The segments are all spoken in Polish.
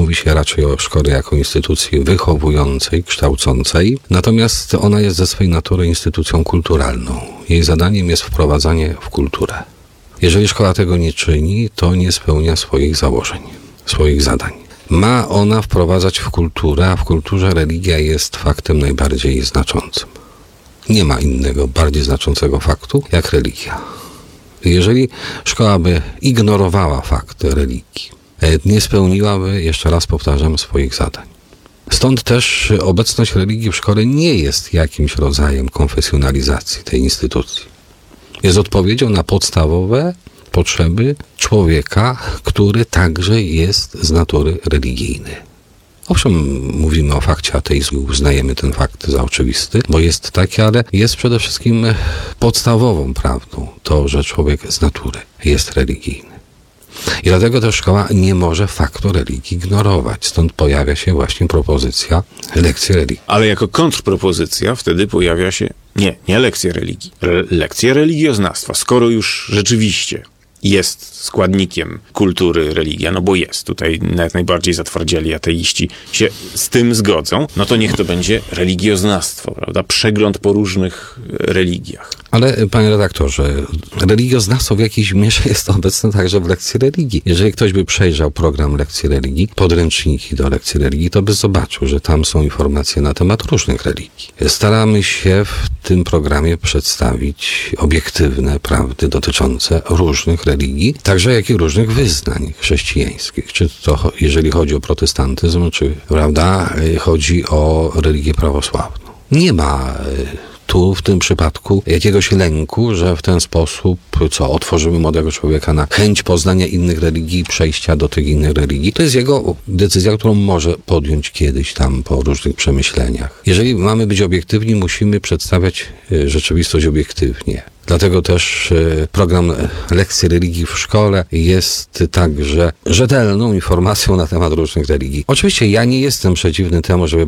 mówi się raczej o szkole jako instytucji wychowującej, kształcącej, natomiast ona jest ze swej natury instytucją kulturalną. Jej zadaniem jest wprowadzanie w kulturę. Jeżeli szkoła tego nie czyni, to nie spełnia swoich założeń, swoich zadań. Ma ona wprowadzać w kulturę, a w kulturze religia jest faktem najbardziej znaczącym. Nie ma innego, bardziej znaczącego faktu jak religia. Jeżeli szkoła by ignorowała fakt religii, nie spełniłaby, jeszcze raz powtarzam, swoich zadań. Stąd też obecność religii w szkole nie jest jakimś rodzajem konfesjonalizacji tej instytucji. Jest odpowiedzią na podstawowe potrzeby człowieka, który także jest z natury religijny. Owszem, mówimy o fakcie ateizmu, uznajemy ten fakt za oczywisty, bo jest taki, ale jest przede wszystkim podstawową prawdą to, że człowiek z natury jest religijny. I dlatego też szkoła nie może faktu religii ignorować. Stąd pojawia się właśnie propozycja lekcji religii. Ale jako kontrpropozycja wtedy pojawia się nie lekcja religii, lekcja religioznawstwa. Skoro już rzeczywiście jest składnikiem kultury religia, no bo jest. Tutaj nawet najbardziej zatwardzieli ateiści się z tym zgodzą. No to niech to będzie religioznawstwo, prawda? Przegląd po różnych religiach. Ale, panie redaktorze, religioznawstwo w jakiejś mierze jest obecne także w lekcji religii. Jeżeli ktoś by przejrzał program lekcji religii, podręczniki do lekcji religii, to by zobaczył, że tam są informacje na temat różnych religii. Staramy się w tym programie przedstawić obiektywne prawdy dotyczące różnych religii, także jak i różnych wyznań chrześcijańskich. Czy to, jeżeli chodzi o protestantyzm, czy, prawda, chodzi o religię prawosławną. Nie ma tu w tym przypadku jakiegoś lęku, że w ten sposób, otworzymy młodego człowieka na chęć poznania innych religii i przejścia do tych innych religii. To jest jego decyzja, którą może podjąć kiedyś tam po różnych przemyśleniach. Jeżeli mamy być obiektywni, musimy przedstawiać rzeczywistość obiektywnie. Dlatego też program lekcji religii w szkole jest także rzetelną informacją na temat różnych religii. Oczywiście ja nie jestem przeciwny temu, żeby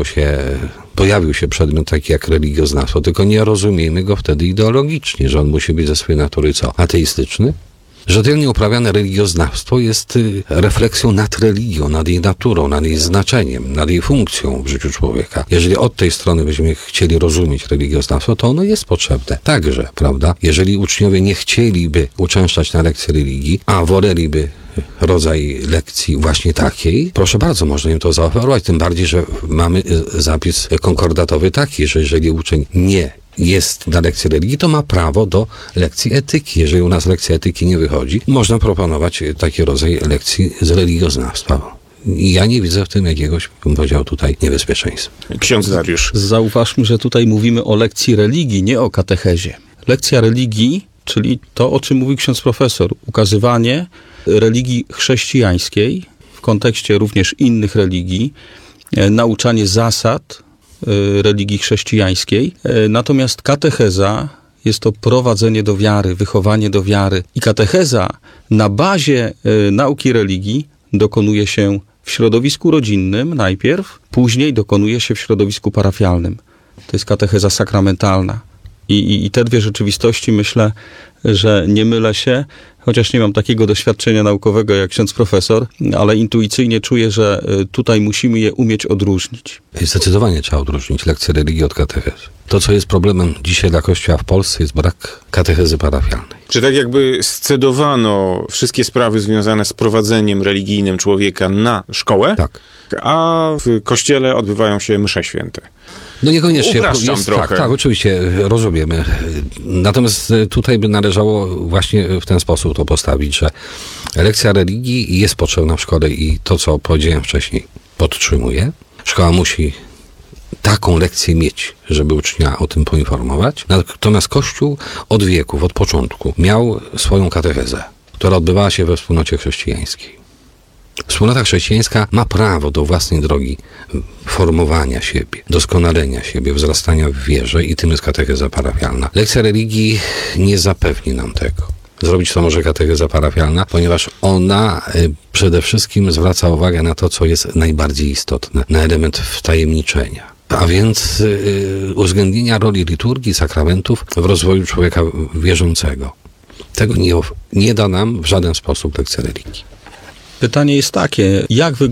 pojawił się przedmiot taki jak religioznawstwo, tylko nie rozumiemy go wtedy ideologicznie, że on musi być ze swojej natury ateistyczny. Rzetelnie uprawiane religioznawstwo jest refleksją nad religią, nad jej naturą, nad jej znaczeniem, nad jej funkcją w życiu człowieka. Jeżeli od tej strony byśmy chcieli rozumieć religioznawstwo, to ono jest potrzebne. Także, prawda, jeżeli uczniowie nie chcieliby uczęszczać na lekcje religii, a woleliby rodzaj lekcji właśnie takiej, proszę bardzo, można im to zaoferować, tym bardziej, że mamy zapis konkordatowy taki, że jeżeli uczeń nie jest na lekcji religii, to ma prawo do lekcji etyki. Jeżeli u nas lekcja etyki nie wychodzi, można proponować taki rodzaj lekcji z religioznawstwa. I ja nie widzę w tym jakiegoś, bym powiedział tutaj, niebezpieczeństwa. Ksiądz Dariusz. Zauważmy, że tutaj mówimy o lekcji religii, nie o katechezie. Lekcja religii, czyli to, o czym mówi ksiądz profesor, ukazywanie religii chrześcijańskiej w kontekście również innych religii, nauczanie zasad religii chrześcijańskiej. Natomiast katecheza jest to prowadzenie do wiary, wychowanie do wiary. I katecheza na bazie nauki religii dokonuje się w środowisku rodzinnym najpierw, później dokonuje się w środowisku parafialnym. To jest katecheza sakramentalna. I te dwie rzeczywistości, myślę, że nie mylę się, chociaż nie mam takiego doświadczenia naukowego jak ksiądz profesor, ale intuicyjnie czuję, że tutaj musimy je umieć odróżnić. Zdecydowanie trzeba odróżnić lekcję religii od katechezy. To, co jest problemem dzisiaj dla Kościoła w Polsce, jest brak katechezy parafialnej. Czy tak jakby scedowano wszystkie sprawy związane z prowadzeniem religijnym człowieka na szkołę, tak, a w kościele odbywają się msze święte? No niekoniecznie. Upraszczam trochę. Tak, oczywiście, rozumiemy. Natomiast tutaj by należało właśnie w ten sposób to postawić, że lekcja religii jest potrzebna w szkole i to, co powiedziałem wcześniej, podtrzymuje. Szkoła musi taką lekcję mieć, żeby ucznia o tym poinformować. Natomiast Kościół od wieków, od początku miał swoją katechezę, która odbywała się we wspólnocie chrześcijańskiej. Wspólnota chrześcijańska ma prawo do własnej drogi formowania siebie, doskonalenia siebie, wzrastania w wierze i tym jest katecheza parafialna. Lekcja religii nie zapewni nam tego. Zrobić to może katecheza parafialna, ponieważ ona przede wszystkim zwraca uwagę na to, co jest najbardziej istotne, na element wtajemniczenia. A więc uwzględnienia roli liturgii, sakramentów w rozwoju człowieka wierzącego. Tego nie da nam w żaden sposób lekcja religii. Pytanie jest takie, jak